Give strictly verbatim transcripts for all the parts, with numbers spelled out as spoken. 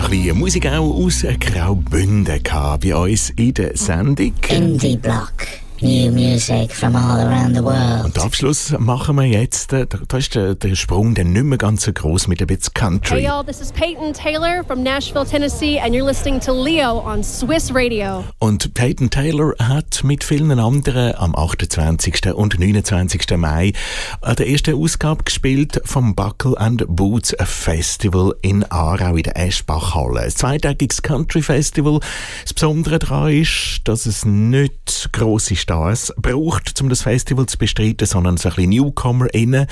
ein bisschen Musik auch aus Graubünden bei uns in der Sendung. Indie Block. New music from all around the world. Und den Abschluss machen wir jetzt. Da, da ist der, der Sprung dann nicht mehr ganz so groß mit ein bisschen Country. Hey y'all, this is Peyton Taylor from Nashville, Tennessee and you're listening to Leo on Swiss Radio. Und Peyton Taylor hat mit vielen anderen am achtundzwanzigsten und neunundzwanzigsten Mai an der ersten Ausgabe gespielt vom Buckle and Boots Festival in Aarau in der Eschbachhalle. Ein zweitägiges Country Festival. Das Besondere daran ist, dass es nicht grosse Stars braucht, um das Festival zu bestreiten, sondern so ein bisschen NewcomerInnen.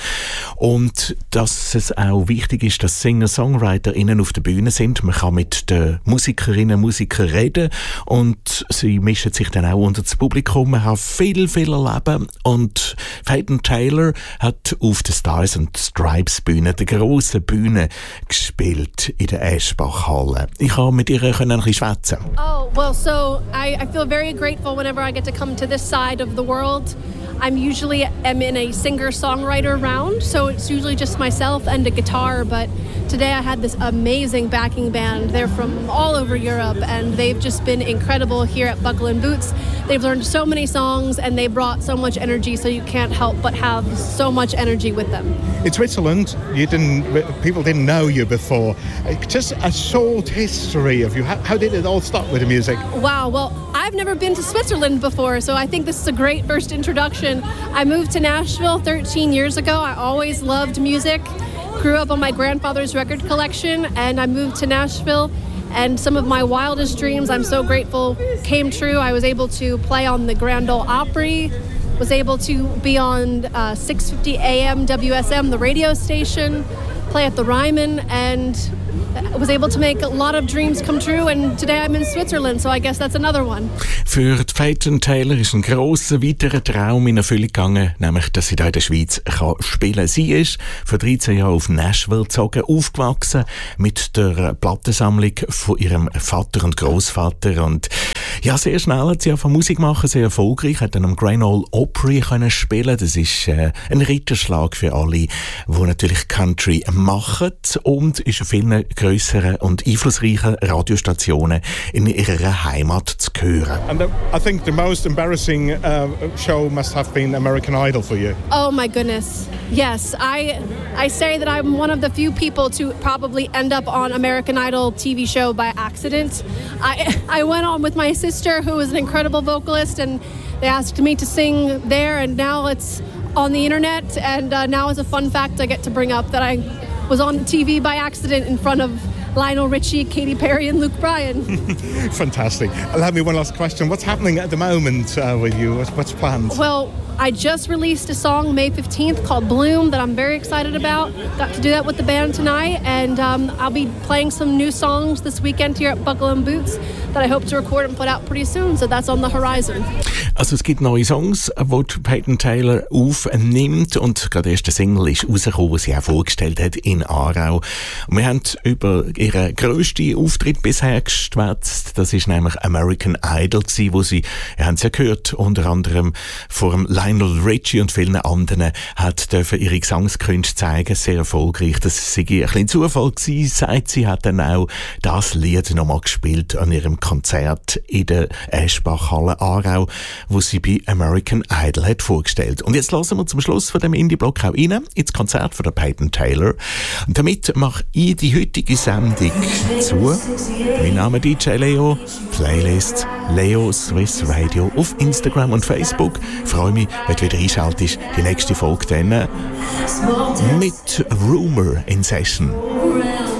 Und dass es auch wichtig ist, dass Singer-SongwriterInnen auf der Bühne sind. Man kann mit den Musikerinnen und Musikern reden und sie mischen sich dann auch unter das Publikum. Man hat viel, viel erleben. Und Peyton Taylor hat auf der Stars and Stripes Bühne, der grossen Bühne, gespielt in der Eschbachhalle. Ich konnte mit ihr ein bisschen schwätzen. Oh, well, so I, I feel very grateful whenever I get to come to this side of the world. I'm usually am in a singer-songwriter round, so it's usually just myself and a guitar, but today I had this amazing backing band. They're from all over Europe, and they've just been incredible here at Buckle and Boots. They've learned so many songs, and they brought so much energy, so you can't help but have so much energy with them. In Switzerland, you didn't. People didn't know you before. Just a short history of you. How, how did it all start with the music? Wow, well, I've never been to Switzerland before, so I think this is a great first introduction. I moved to Nashville thirteen years ago. I always loved music. Grew up on my grandfather's record collection, and I moved to Nashville, and some of my wildest dreams, I'm so grateful, came true. I was able to play on the Grand Ole Opry, was able to be on uh, six fifty A M W S M, the radio station, play at the Ryman, and was able to make a lot of dreams come true, and today I'm in Switzerland, so I guess that's another one. Für Peyton Taylor ist ein grosser weiterer Traum in Erfüllung gegangen, nämlich, dass sie da in der Schweiz kann spielen kann. Sie ist vor dreizehn Jahren auf Nashville gezogen, aufgewachsen mit der Plattensammlung von ihrem Vater und Großvater, und ja, sehr schnell hat sie von Musik machen, sehr erfolgreich, hat dann am Grand Ole Opry können spielen. Das ist äh, ein Ritterschlag für alle, die natürlich Country machen, und ist auf vielen grösseren und einflussreichen Radiostationen in ihrer Heimat zu hören. And the, I think the most embarrassing uh, show must have been American Idol for you. Oh my goodness. Yes, I I say that I'm one of the few people to probably end up on American Idol T V show by accident. I I went on with my sister, who is an incredible vocalist, and they asked me to sing there, and now it's on the internet, and uh, now as a fun fact I get to bring up that I was on T V by accident in front of Lionel Richie, Katy Perry and Luke Bryan. Fantastic. Allow me one last question. What's happening at the moment uh, with you? What's, what's planned? Well, I just released a song May fifteenth called Bloom that I'm very excited about. Got to do that with the band tonight, and um, I'll be playing some new songs this weekend here at Buckle and Boots that I hope to record and put out pretty soon, so that's on the horizon. Also es gibt neue Songs, die Peyton Taylor aufnimmt, und gerade erst der Single ist rausgekommen, die sie auch vorgestellt hat in Aarau. Und wir haben über ihren grössten Auftritt bisher geschwätzt. Das ist nämlich American Idol gewesen, wo sie, ihr habt es ja gehört, unter anderem vor dem Lionel Richie und vielen anderen hat dürfen ihre Gesangskünste zeigen, sehr erfolgreich. Das sei ein bisschen Zufall gewesen, sagt sie, hat dann auch das Lied nochmal gespielt an ihrem Konzert in der Eschbachhalle Aarau, wo sie bei American Idol hat vorgestellt. Und jetzt hören wir zum Schluss von dem Indie-Block auch rein ins Konzert von der Peyton Taylor. Und damit mache ich die heutige Sendung zu. Mein Name ist D J Leo, Playlist Leo Swiss Radio auf Instagram und Facebook. Ich freue mich, wenn du wieder einschaltest. Die nächste Folge dann mit Rumor in Session.